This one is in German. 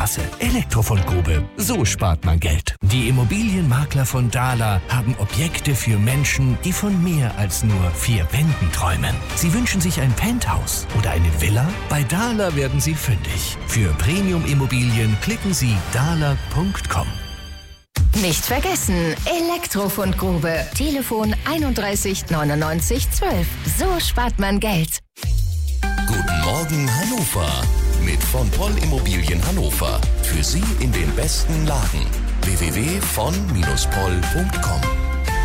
Klasse. Elektrofundgrube. So spart man Geld. Die Immobilienmakler von Dahler haben Objekte für Menschen, die von mehr als nur 4 Wänden träumen. Sie wünschen sich ein Penthouse oder eine Villa? Bei Dahler werden Sie fündig. Für Premium-Immobilien klicken Sie dahler.com. Nicht vergessen, Elektrofundgrube. Telefon 31 99 12. So spart man Geld. Guten Morgen Hannover mit von Poll Immobilien Hannover. Für Sie in den besten Lagen. www.von-poll.com